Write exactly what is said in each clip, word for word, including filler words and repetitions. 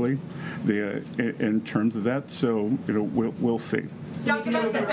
strongly the, in, in terms of that. So you know, we'll, we'll see. Doctor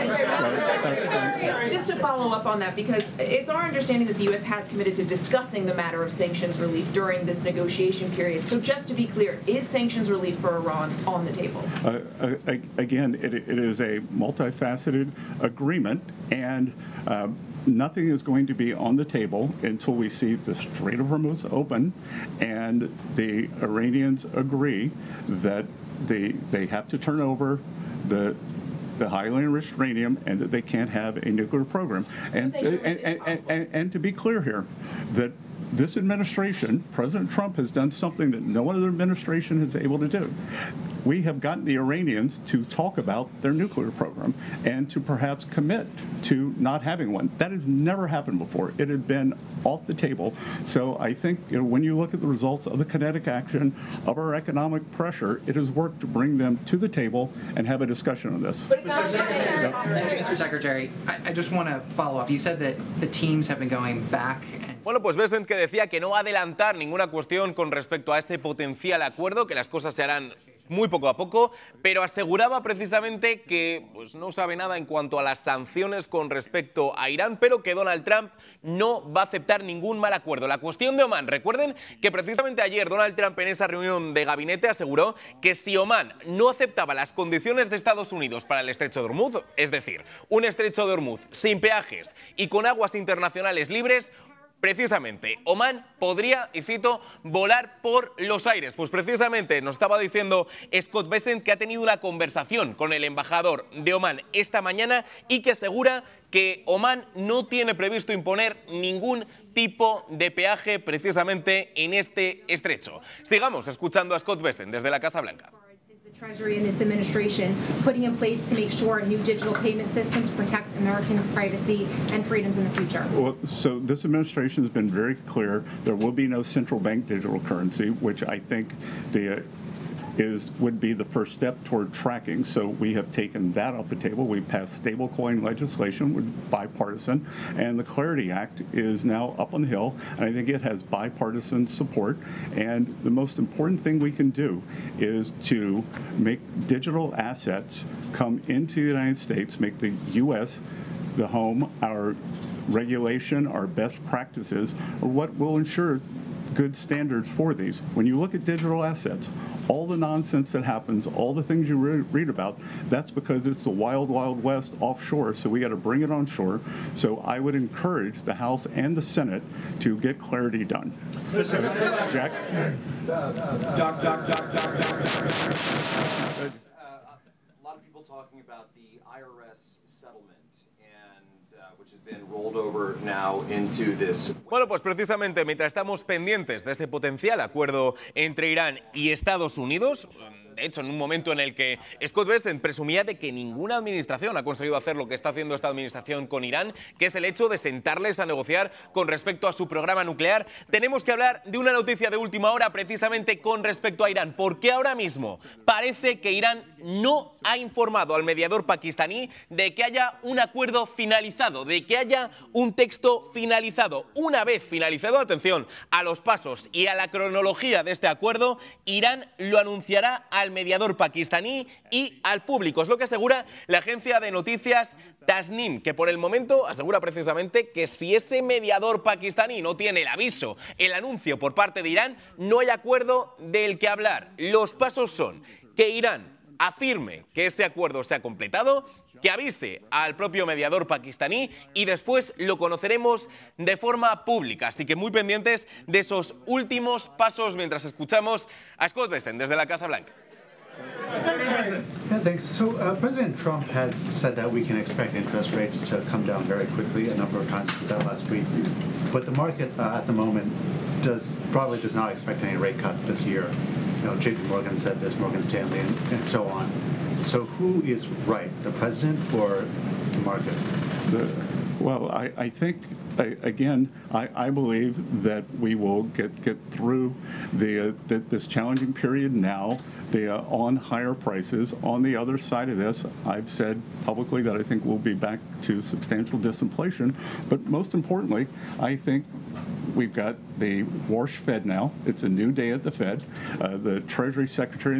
Just to follow up on that, because it's our understanding that the U S has committed to discussing the matter of sanctions relief during this negotiation period. So just to be clear, is sanctions relief for Iran on the table? Uh, again, it, it is a multifaceted agreement, and uh, nothing is going to be on the table until we see the Strait of Hormuz open and the Iranians agree that they, they have to turn over the the highly enriched uranium and that they can't have a nuclear program. And, and, and, and, and, and to be clear here, that this administration, President Trump, has done something that no other administration is able to do. We have gotten the Iranians to talk about their nuclear program and to perhaps commit to not having one. That has never happened before. It had been off the table. So I think, you know, when you look at the results of the kinetic action of our economic pressure, it has worked to bring them to the table and have a discussion on this. Mister Secretary, Thank you, Mister Secretary. I, I just want to follow up. You said that the teams have been going back and Bueno, pues Bessent, que decía que no va a adelantar ninguna cuestión con respecto a este potencial acuerdo, que las cosas se harán muy poco a poco, pero aseguraba precisamente que pues, no sabe nada en cuanto a las sanciones con respecto a Irán, pero que Donald Trump no va a aceptar ningún mal acuerdo. La cuestión de Omán, recuerden que precisamente ayer Donald Trump en esa reunión de gabinete aseguró que si Omán no aceptaba las condiciones de Estados Unidos para el estrecho de Hormuz, es decir, un estrecho de Hormuz sin peajes y con aguas internacionales libres, precisamente, Omán podría, y cito, volar por los aires. Pues precisamente nos estaba diciendo Scott Bessent que ha tenido una conversación con el embajador de Omán esta mañana y que asegura que Omán no tiene previsto imponer ningún tipo de peaje precisamente en este estrecho. Sigamos escuchando a Scott Bessent desde la Casa Blanca. Treasury and its administration putting in place to make sure new digital payment systems protect Americans' privacy and freedoms in the future? Well, so this administration has been very clear there will be no central bank digital currency, which I think the is would be the first step toward tracking. So we have taken that off the table. We passed stablecoin legislation with bipartisan, and the Clarity Act is now up on the hill, and I think it has bipartisan support. And the most important thing we can do is to make digital assets come into the United States, make the U S the home, our regulation, our best practices are what will ensure good standards for these. When you look at digital assets, all the nonsense that happens, all the things you re read about, that's because it's the wild, wild west offshore, so we got to bring it on shore. So I would encourage the House and the Senate to get clarity done. Jack? Doc, doc, doc, doc, doc, doc. Uh, a lot of people talking about the I R S settlement. Bueno, pues precisamente mientras estamos pendientes de ese potencial acuerdo entre Irán y Estados Unidos, de hecho en un momento en el que Scott Bessent presumía de que ninguna administración ha conseguido hacer lo que está haciendo esta administración con Irán, que es el hecho de sentarles a negociar con respecto a su programa nuclear, tenemos que hablar de una noticia de última hora precisamente con respecto a Irán, porque ahora mismo parece que Irán no ha informado al mediador pakistaní de que haya un acuerdo finalizado, de que haya un texto finalizado. Una vez finalizado, atención a los pasos y a la cronología de este acuerdo, Irán lo anunciará al mediador pakistaní y al público. Es lo que asegura la agencia de noticias Tasnim, que por el momento asegura precisamente que si ese mediador pakistaní no tiene el aviso, el anuncio por parte de Irán, no hay acuerdo del que hablar. Los pasos son que Irán afirme que ese acuerdo se ha completado, que avise al propio mediador pakistaní y después lo conoceremos de forma pública. Así que muy pendientes de esos últimos pasos mientras escuchamos a Scott Bessent desde la Casa Blanca. Yeah, thanks. So uh, President Trump has said that we can expect interest rates to come down very quickly. A number of times he did that last week. But the market uh, at the moment does probably does not expect any rate cuts this year. You know, J P Morgan said this, Morgan Stanley, and, and so on. So who is right, the president or the market? The, well, I, I think, I, again, I, I believe that we will get, get through the, uh, the, this challenging period now. The, uh, on higher prices. On the other side of this, I've said publicly that I think we'll be back to substantial disinflation. But most importantly, I think we've got the Warsh Fed now. It's a new day at the Fed. Uh, the Treasury Secretary